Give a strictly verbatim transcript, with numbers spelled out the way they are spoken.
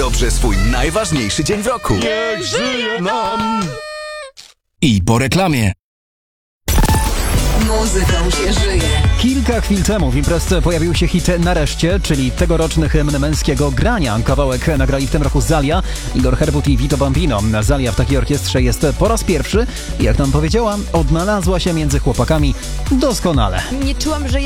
dobrze swój najważniejszy dzień w roku. Niech żyje nam! I po reklamie. Muzyką się żyje. Kilka chwil temu w imprezce pojawił się hit Nareszcie, czyli tegoroczny hymn męskiego grania. Kawałek nagrali w tym roku Zalia, Igor Herbut i Vito Bambino. Zalia w takiej orkiestrze jest po raz pierwszy i jak nam powiedziała, odnalazła się między chłopakami doskonale. Nie czułam, że